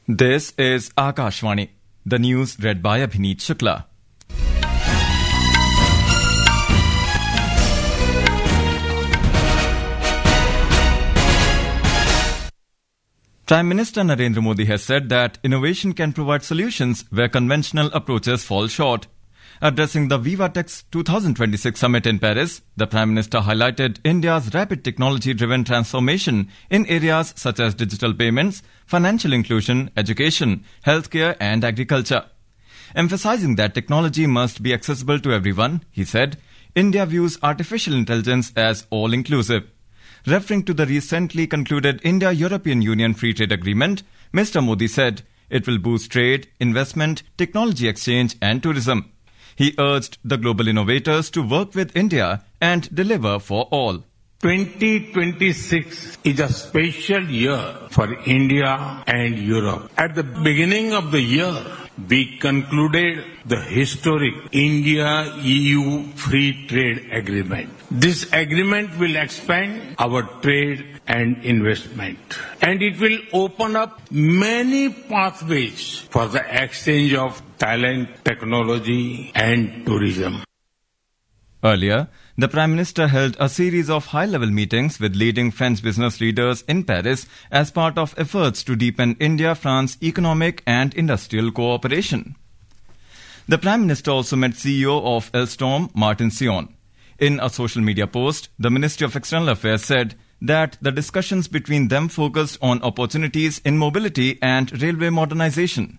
This is Akashvani. The news read by Abhineet Shukla. Prime Minister Narendra Modi has said that innovation can provide solutions where conventional approaches fall short. Addressing the VivaTex 2026 summit in Paris, the Prime Minister highlighted India's rapid technology-driven transformation in areas such as digital payments, financial inclusion, education, healthcare and agriculture. Emphasizing that technology must be accessible to everyone, he said, India views artificial intelligence as all-inclusive. Referring to the recently concluded India-European Union Free Trade Agreement, Mr. Modi said it will boost trade, investment, technology exchange and tourism. He urged the global innovators to work with India and deliver for all. 2026 is a special year for India and Europe. At the beginning of the year, we concluded the historic India-EU Free Trade Agreement. This agreement will expand our trade and investment, and it will open up many pathways for the exchange of talent, technology and tourism. Earlier, the Prime Minister held a series of high-level meetings with leading French business leaders in Paris as part of efforts to deepen India-France economic and industrial cooperation. The Prime Minister also met CEO of Alstom, Martin Sion. In a social media post, the Ministry of External Affairs said that the discussions between them focused on opportunities in mobility and railway modernization.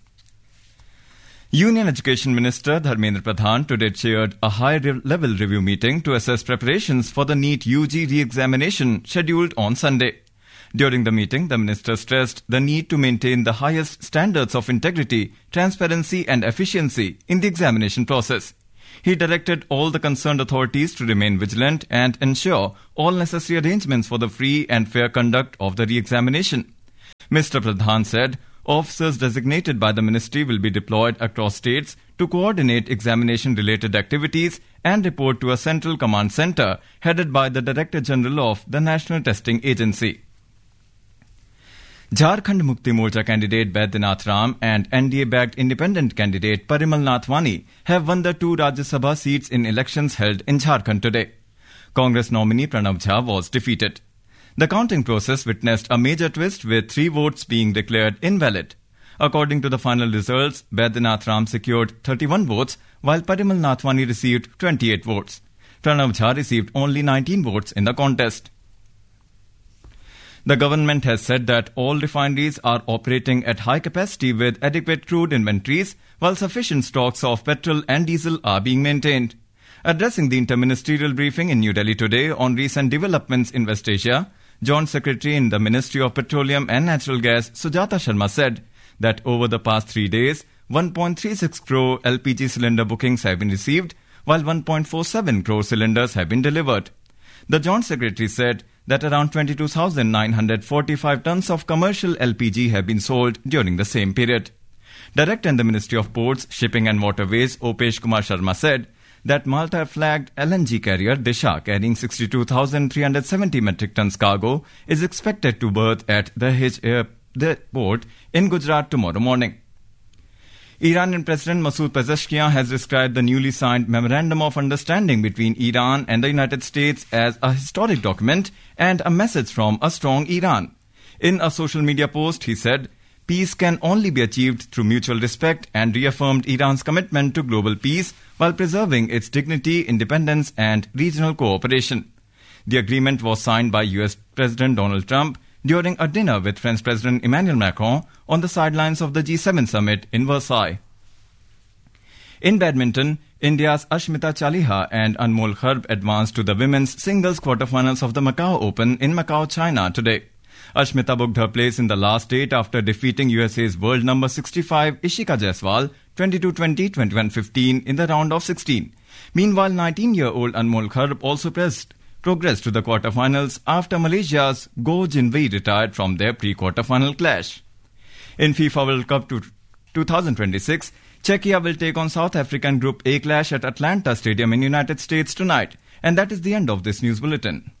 Union Education Minister Dharmendra Pradhan today chaired a high-level review meeting to assess preparations for the NEET UG re-examination scheduled on Sunday. During the meeting, the minister stressed the need to maintain the highest standards of integrity, transparency and efficiency in the examination process. He directed all the concerned authorities to remain vigilant and ensure all necessary arrangements for the free and fair conduct of the re-examination. Mr. Pradhan said officers designated by the ministry will be deployed across states to coordinate examination-related activities and report to a central command centre headed by the Director General of the National Testing Agency. Jharkhand Mukti Morcha candidate Baidyanath Ram and NDA-backed independent candidate Parimal Nathwani have won the 2 Rajya Sabha seats in elections held in Jharkhand today. Congress nominee Pranav Jha was defeated. The counting process witnessed a major twist with 3 votes being declared invalid. According to the final results, Baidyanath Ram secured 31 votes while Parimal Nathwani received 28 votes. Pranav Jha received only 19 votes in the contest. The government has said that all refineries are operating at high capacity with adequate crude inventories, while sufficient stocks of petrol and diesel are being maintained. Addressing the interministerial briefing in New Delhi today on recent developments in West Asia, Joint Secretary in the Ministry of Petroleum and Natural Gas, Sujata Sharma, said that over the past 3 days, 1.36 crore LPG cylinder bookings have been received, while 1.47 crore cylinders have been delivered. The Joint Secretary said that around 22,945 tons of commercial LPG have been sold during the same period. Director in the Ministry of Ports, Shipping and Waterways, Opesh Kumar Sharma, said that Malta-flagged LNG carrier Disha carrying 62,370 metric tons cargo is expected to berth at the Dahej Airport in Gujarat tomorrow morning. Iranian President Masoud Pezeshkian has described the newly signed Memorandum of Understanding between Iran and the United States as a historic document and a message from a strong Iran. In a social media post, he said, peace can only be achieved through mutual respect, and reaffirmed Iran's commitment to global peace while preserving its dignity, independence and regional cooperation. The agreement was signed by US President Donald Trump during a dinner with French President Emmanuel Macron on the sidelines of the G7 summit in Versailles. In badminton, India's Ashmita Chaliha and Anmol Kharb advanced to the women's singles quarterfinals of the Macau Open in Macau, China today. Ashmita booked her place in the last 8 after defeating USA's world number 65 Ishika Jaiswal 22-20, 21-15 in the round of 16. Meanwhile, 19-year-old Anmol Kharb also progressed to the quarterfinals after Malaysia's Goh Jinwei retired from their pre-quarterfinal clash. In FIFA World Cup 2026, Czechia will take on South African Group A clash at Atlanta Stadium in United States tonight. And that is the end of this news bulletin.